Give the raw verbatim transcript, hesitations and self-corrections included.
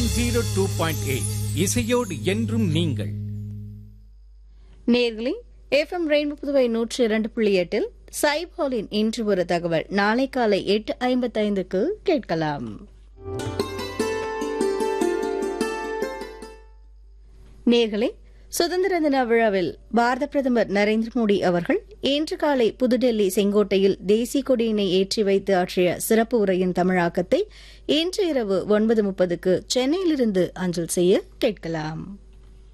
Zero two point eight இசையோடு என்றும் நீங்கள். நேர்களே, எஃப்எம் ரெயின்போ புதுவை நூற்றி இரண்டு புள்ளி எட்டில் சைபாலின் இன்று ஒரு தகவல் நாளை காலை எட்டு ஐம்பத்தைந்துக்கு கேட்கலாம். நேர்களே, சுதந்திர தின விழாவில் பாரத பிரதமர் நரேந்திர மோடி அவர்கள் இன்று காலை புதுடெல்லி செங்கோட்டையில் தேசிய கொடியினை ஏற்றி வைத்து ஆற்றிய சிறப்பு உரையின் தமிழாக்கத்தை இன்று இரவு ஒன்பது முப்பதுக்கு சென்னையிலிருந்து அஞ்சல் செய்ய கேட்கலாம்.